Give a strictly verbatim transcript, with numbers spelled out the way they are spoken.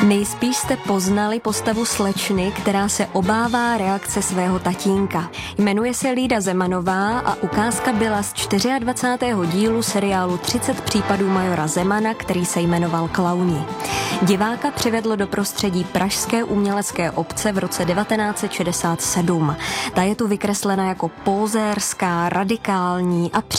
Nejspíš jste poznali postavu slečny, která se obává reakce svého tatínka. Jmenuje se Lída Zemanová a ukázka byla z dvacátého čtvrtého dílu seriálu třicet případů majora Zemana, který se jmenoval Klauni. Diváka přivedlo do prostředí pražské umělecké obce v roce devatenáct set šedesát sedm. Ta je tu vykreslena jako pózérská, radikální a